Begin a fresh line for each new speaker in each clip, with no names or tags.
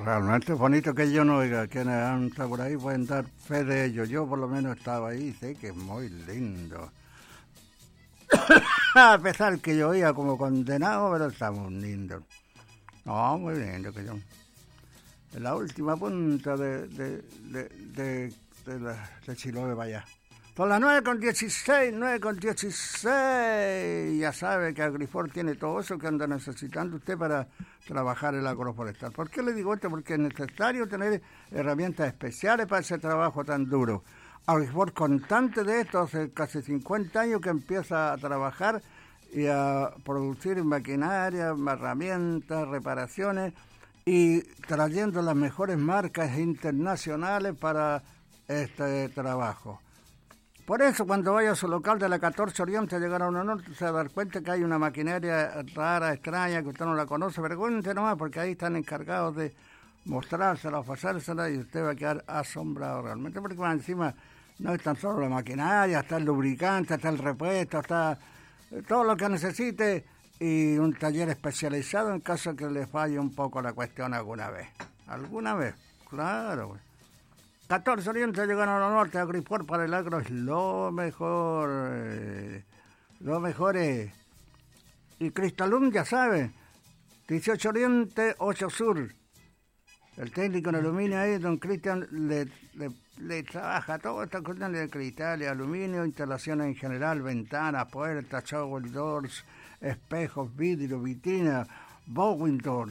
realmente es bonito que yo no oiga, quienes han estado por ahí pueden dar fe de ello. Yo por lo menos estaba ahí, sé que es muy lindo. A pesar que yo oía como condenado, pero está muy lindo. No, muy lindo que yo. En la última punta de Chiloé, vaya. Son las 9:16, 9:16. Ya sabe que Agrifor tiene todo eso que anda necesitando usted para trabajar el agroforestal. ¿Por qué le digo esto? Porque es necesario tener herramientas especiales para ese trabajo tan duro. Agrifor, constante de esto, hace casi 50 años que empieza a trabajar y a producir maquinaria, herramientas, reparaciones y trayendo las mejores marcas internacionales para este trabajo. Por eso, cuando vaya a su local de la 14 Oriente a llegar a 1 Norte, se va a dar cuenta que hay una maquinaria rara, extraña, que usted no la conoce. Pregunte nomás, porque ahí están encargados de mostrársela, ofrecérsela, y usted va a quedar asombrado realmente. Porque encima no es tan solo la maquinaria, está el lubricante, está el repuesto, está todo lo que necesite, y un taller especializado en caso que le falle un poco la cuestión alguna vez. ¿Alguna vez? Claro, güey. 14 Oriente llegan a 1 Norte, Agrifor para el agro es lo mejor. Lo mejor es. Y Cristalum, ya sabe, 18 Oriente, 8 Sur. El técnico en aluminio ahí, don Cristian, le trabaja toda esta cuestión de cristal y aluminio, instalaciones en general, ventanas, puertas, shower doors, espejos, vidrio, vitrina, bowing doors,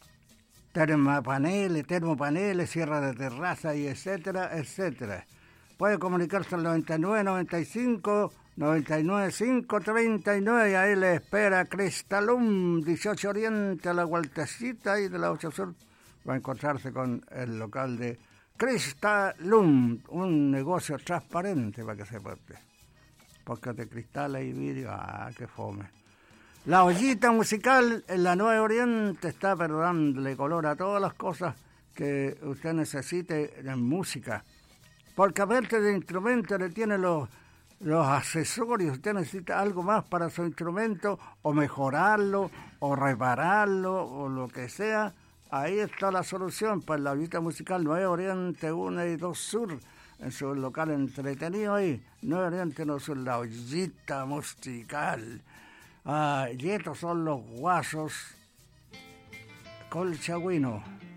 termopaneles, cierre de terraza y etcétera, etcétera. Puede comunicarse al 9995-99539 y ahí le espera Cristalum, 18 Oriente, a la vueltecita y de la 8 Sur va a encontrarse con el local de Cristalum, un negocio transparente para que se porte. Porque de cristales y vidrio, qué fome. La ollita musical en la 9 Oriente está dándole color a todas las cosas que usted necesite en música. Porque aparte de instrumentos le tiene los accesorios. Usted necesita algo más para su instrumento, o mejorarlo, o repararlo, o lo que sea. Ahí está la solución para la ollita musical 9 Oriente, 1 y 2 Sur. En su local entretenido ahí. 9 Oriente, 1 Sur, la ollita musical. Y estos son los guasos colchagüinos.